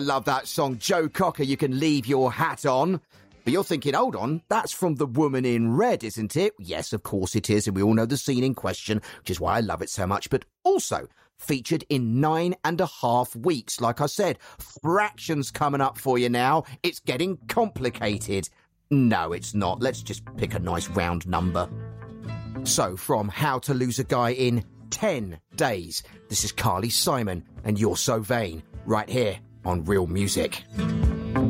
Love that song, Joe Cocker, You Can Leave Your Hat On. But you're thinking, hold on, that's from The Woman in Red, isn't it? Yes, of course it is, and we all know the scene in question, which is why I love it so much, but also featured in 9.5 weeks. Like I said, fractions coming up for you now. It's getting complicated. No, it's not. Let's just pick a nice round number. So, from How to Lose a Guy in 10 Days, this is Carly Simon and You're So Vain, right here on Real Music.